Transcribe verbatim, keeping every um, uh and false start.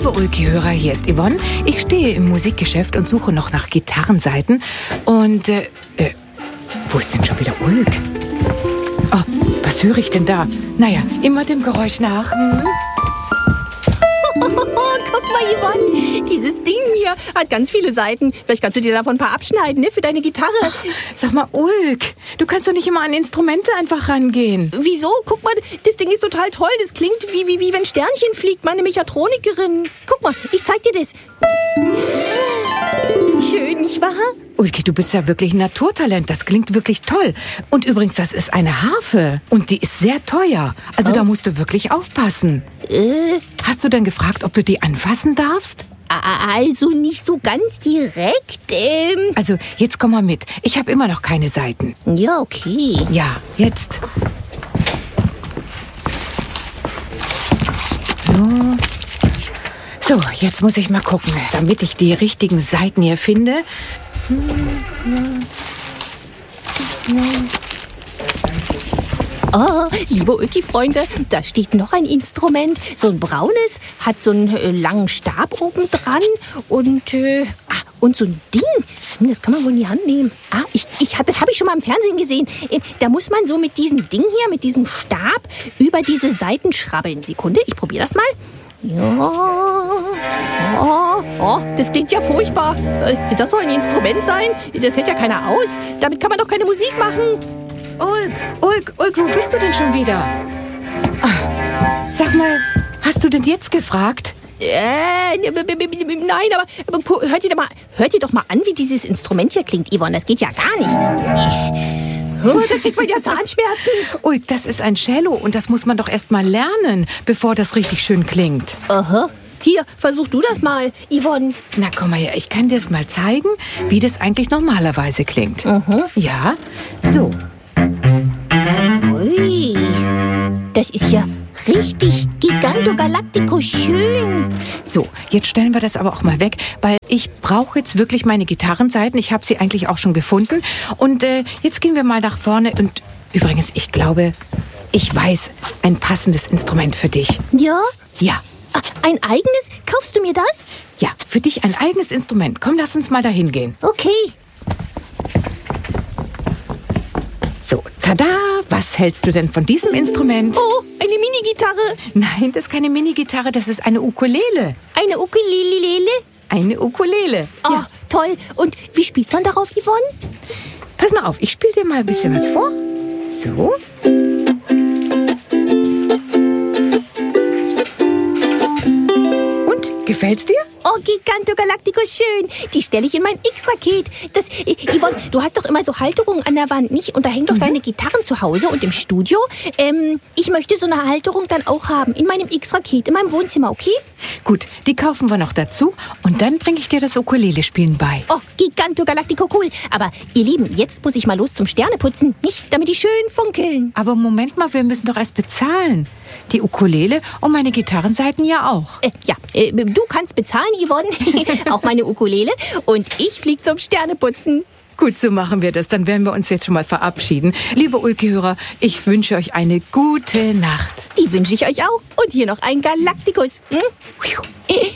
Liebe Ulki-Hörer, hier ist Yvonne. Ich stehe im Musikgeschäft und suche noch nach Gitarrenseiten. Und, äh, äh, wo ist denn schon wieder Ulk? Oh, was höre ich denn da? Naja, immer dem Geräusch nach. Hm? Guck mal, Yvonne, dieses Ding hier hat ganz viele Seiten. Vielleicht kannst du dir davon ein paar abschneiden, ne, für deine Gitarre. Sag mal, Ulk, du kannst doch nicht immer an Instrumente einfach rangehen. Wieso? Guck mal, das Ding ist total toll. Das klingt wie, wie, wie wenn Sternchen fliegt, meine Mechatronikerin. Guck mal, ich zeig dir das. Schön, nicht wahr? Ulki, du bist ja wirklich ein Naturtalent. Das klingt wirklich toll. Und übrigens, das ist eine Harfe. Und die ist sehr teuer. Also oh. Da musst du wirklich aufpassen. Äh. Hast du denn gefragt, ob du die anfassen darfst? Also nicht so ganz direkt. Ähm. Also, jetzt komm mal mit. Ich habe immer noch keine Saiten. Ja, okay. Ja, jetzt. So. So, jetzt muss ich mal gucken, damit ich die richtigen Saiten hier finde. Oh, liebe Ulki-Freunde, da steht noch ein Instrument. So ein braunes, hat so einen äh, langen Stab oben dran und, äh, ah, und so ein Ding. Hm, das kann man wohl in die Hand nehmen. Ah, ich, ich, das habe ich schon mal im Fernsehen gesehen. Äh, da muss man so mit diesem Ding hier, mit diesem Stab, über diese Saiten schrabbeln. Sekunde, ich probiere das mal. Ja. Oh, oh, das klingt ja furchtbar. Äh, das soll ein Instrument sein? Das hält ja keiner aus. Damit kann man doch keine Musik machen. Ulk, Ulk, Ulk, wo bist du denn schon wieder? Ach, sag mal, hast du denn jetzt gefragt? Äh, nein, aber, aber hört, ihr doch mal, hört ihr doch mal an, wie dieses Instrument hier klingt, Yvonne. Das geht ja gar nicht. Oh, da kriegt man ja Zahnschmerzen. Ulk, das ist ein Cello und das muss man doch erst mal lernen, bevor das richtig schön klingt. Aha. Hier, versuch du das mal, Yvonne. Na, komm mal her, ich kann dir das mal zeigen, wie das eigentlich normalerweise klingt. Mhm. Ja, so. Ui, das ist ja richtig gigantogalactico schön. So, jetzt stellen wir das aber auch mal weg, weil ich brauche jetzt wirklich meine Gitarrenseiten. Ich habe sie eigentlich auch schon gefunden. Und äh, jetzt gehen wir mal nach vorne. Und übrigens, ich glaube, ich weiß ein passendes Instrument für dich. Ja? Ja. Ein eigenes? Kaufst du mir das? Ja, für dich ein eigenes Instrument. Komm, lass uns mal dahin gehen. Okay. So, tada! Was hältst du denn von diesem Instrument? Oh, eine Mini-Gitarre. Nein, das ist keine Mini-Gitarre, das ist eine Ukulele. Eine Ukulele? Eine Ukulele. Oh, ja. Toll. Und wie spielt man darauf, Yvonne? Pass mal auf, ich spiele dir mal ein bisschen was vor. So. Und, gefällt's dir? Oh, gigantogalactico schön. Die stelle ich in mein X-Raket. Das, Yvonne, du hast doch immer so Halterungen an der Wand, nicht? Und da hängen doch mhm. deine Gitarren zu Hause und im Studio. Ähm, ich möchte so eine Halterung dann auch haben. In meinem X-Raket, in meinem Wohnzimmer, okay? Gut, die kaufen wir noch dazu. Und dann bringe ich dir das Ukulele-Spielen bei. Oh, gigantogalactico cool. Aber ihr Lieben, jetzt muss ich mal los zum Sterneputzen, nicht? Damit die schön funkeln. Aber Moment mal, wir müssen doch erst bezahlen. Die Ukulele und meine Gitarrenseiten ja auch. Äh, ja, äh, du kannst bezahlen, Yvonne. Auch meine Ukulele. Und ich flieg zum Sterneputzen. Gut, so machen wir das. Dann werden wir uns jetzt schon mal verabschieden. Liebe Ulki-Hörer, ich wünsche euch eine gute Nacht. Die wünsche ich euch auch. Und hier noch ein Galaktikus. Hm?